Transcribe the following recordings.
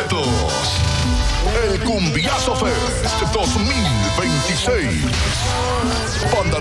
boletos. El Cumbiazo Fest 2026. Banda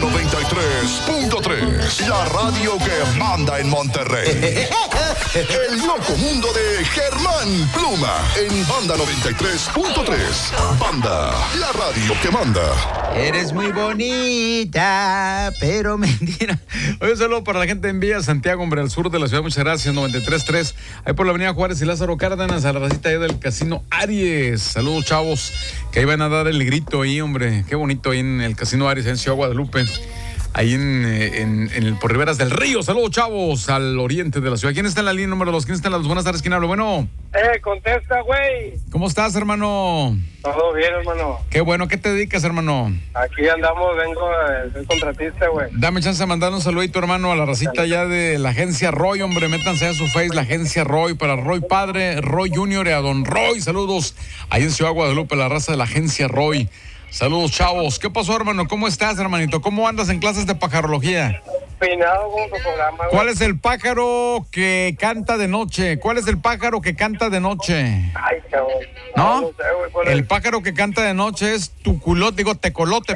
93.3. La radio que manda en Monterrey. El loco mundo de Germán Pluma en Banda 93.3. Banda, la radio que manda. Eres muy bonita, pero mentira. Hoy un saludo para la gente en Villa Santiago, hombre, al sur de la ciudad. Muchas gracias, 93.3. Ahí por la avenida Juárez y Lázaro Cárdenas, a la racita ahí del Casino Aries. Saludos, chavos, que ahí van a dar el grito ahí, hombre. Qué bonito ahí en el Casino Aries, en Ciudad Guadalupe. Ahí por Riberas del Río. Saludos, chavos, al oriente de la ciudad. ¿Quién está en la línea número 2? ¿Quién está en la 2? Buenas tardes, ¿quién habla? Bueno. Contesta, güey. ¿Cómo estás, hermano? Todo bien, hermano. Qué bueno, ¿qué te dedicas, hermano? Aquí andamos, soy contratista, güey. Dame chance de mandar un saludito, hermano, a la racita ya de la agencia Roy, hombre. Métanse a su face, la agencia Roy, para Roy Padre, Roy Junior y a Don Roy. Saludos ahí en Ciudad Guadalupe, la raza de la agencia Roy. Saludos, chavos. ¿Qué pasó, hermano? ¿Cómo estás, hermanito? ¿Cómo andas en clases de pajarología? Peinado con tu programa, güey. ¿Cuál es el pájaro que canta de noche? ¿Cuál es el pájaro que canta de noche? Ay, cabrón. ¿No? No sé, güey. ¿Cuál El es? pájaro que canta de noche es tecolote.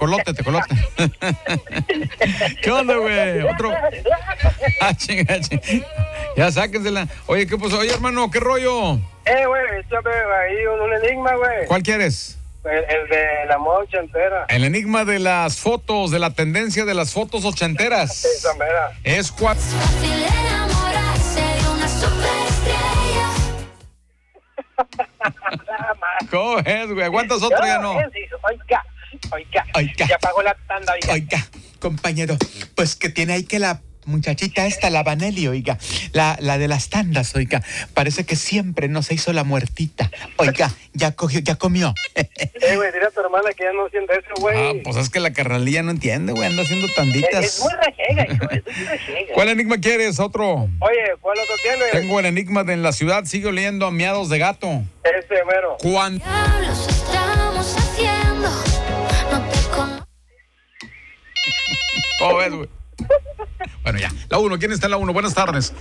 ¿Qué onda, güey? Otro. Ah, chinga. Ya sáquensela. Oye, ¿qué pasó? Oye, hermano, ¿qué rollo? Güey, échame ahí un enigma, güey. ¿Cuál quieres? El de la moda ochentera. El enigma de las fotos, de la tendencia de las fotos ochenteras. Esa mera. Es cuando... Fácil enamorarse de una superestrella. ¿Cómo es, güey? ¿Aguantas otro ya no? Oiga. Ya pagó la tanda, oiga. Oiga, compañero, pues que tiene ahí que la muchachita esta, la Vanelli, oiga, la de las tandas, oiga, parece que siempre no se hizo la muertita. Oiga, ya comió. Güey, dile a tu hermana que ya no siente eso, güey. Ah, pues es que la carnalilla no entiende, güey, anda haciendo tanditas. Es muy rejega, hijo, es muy rejega. ¿Cuál enigma quieres? Otro. Oye, ¿cuál otro tienes? Tengo el enigma de en la ciudad sigue oliendo a miados de gato. Ese mero. ¿Cuándo? Diablos estamos haciendo. No te conozco. ¿Cómo ves, güey? Bueno, ya. La 1, ¿quién está en la 1? Buenas tardes.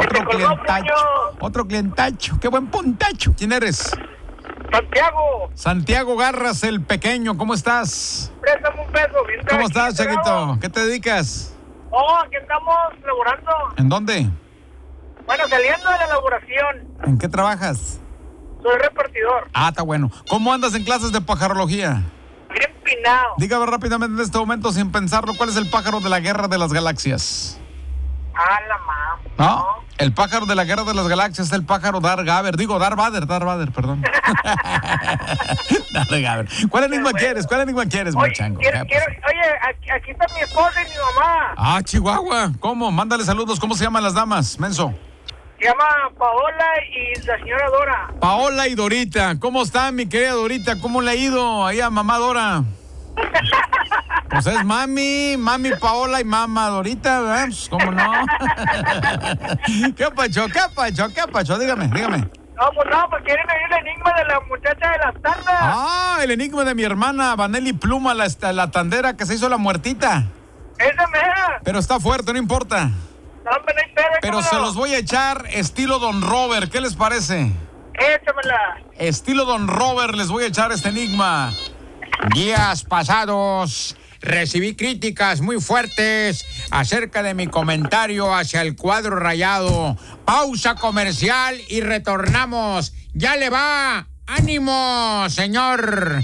Otro clientacho. Qué buen puntacho. ¿Quién eres? Santiago, Santiago Garras, el pequeño. ¿Cómo estás? préstame un peso. Bien ¿Cómo estás, tranquilo. Chaquito? ¿Qué te dedicas? Aquí estamos laborando. ¿En dónde? Bueno, saliendo de la elaboración. ¿En qué trabajas? Soy repartidor. Ah, está bueno. ¿Cómo andas en clases de pajarología? Bien pinado. Dígame rápidamente en este momento, sin pensarlo, ¿cuál es el pájaro de la guerra de las galaxias? La mamá. ¿No? El pájaro de la guerra de las galaxias es el pájaro Darth Vader, perdón. Darth Vader. ¿Cuál enigma quieres, Oye, machango? aquí está mi esposa y mi mamá. Ah, Chihuahua. ¿Cómo? Mándale saludos. ¿Cómo se llaman las damas, menso? Se llama Paola y la señora Dora. Paola y Dorita. ¿Cómo está, mi querida Dorita? ¿Cómo le ha ido ahí a mamá Dora? Pues es mami Paola y mamá Dorita, ¿verdad? Pues, ¿cómo no? ¿Qué pacho? Dígame. Pues quieren oír el enigma de la muchacha de las tandas. Ah, el enigma de mi hermana Vanelli Pluma, la tandera que se hizo la muertita. Esa mera. Pero está fuerte, no importa. No, hombre, no hay pedo, Pero ¿cómo se no? los voy a echar estilo Don Robert. ¿Qué les parece? Échamela. Estilo Don Robert, les voy a echar este enigma. Días pasados recibí críticas muy fuertes acerca de mi comentario hacia el cuadro rayado. Pausa comercial y retornamos. ¡Ya le va! ¡Ánimo, señor!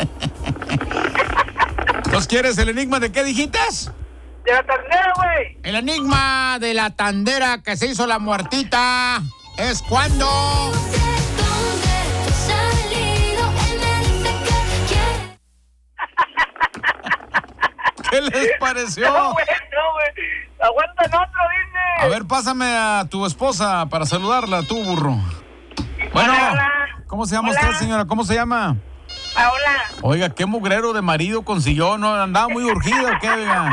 ¿Nos quieres el enigma de qué dijiste? De la tandera, güey. El enigma de la tandera que se hizo la muertita es cuando... No sé dónde te has salido. Él me dice que quiere. ¿Qué les pareció? No, güey. Aguantan otro, dice. A ver, pásame a tu esposa para saludarla, tú, burro. Bueno, Hola. ¿cómo se llama Hola. usted, señora? ¿Cómo se llama? Paola. Oiga, ¿qué mugrero de marido consiguió? ¿No andaba muy urgido o qué, oiga?